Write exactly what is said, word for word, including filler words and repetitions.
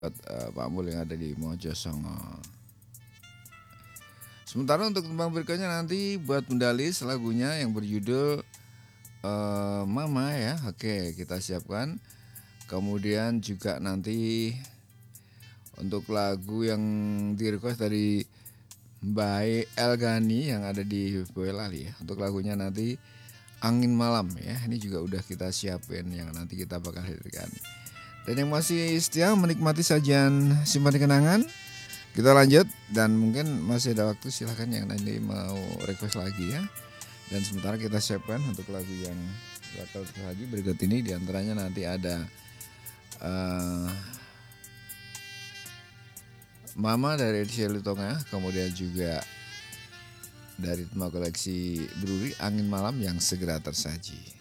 Buat, eee, Pak Mul yang ada di Mojosongo. Sementara untuk tembang berikutnya nanti buat Mendalis lagunya yang berjudul, eee, Mama ya, oke kita siapkan. Kemudian juga nanti untuk lagu yang di-request dari Bae Elgani yang ada di Boyolali ya, untuk lagunya nanti Angin Malam ya, ini juga udah kita siapin yang nanti kita bakal hadirkan. Dan yang masih setia menikmati sajian Simpan Kenangan, kita lanjut dan mungkin masih ada waktu silahkan yang nanti mau request lagi ya. Dan sementara kita siapkan untuk lagu yang bakal tersaji berikut ini, di antaranya nanti ada eee, Mama dari Ed Sheeran Lutonga, kemudian juga dari tema koleksi Bruri Angin Malam yang segera tersaji.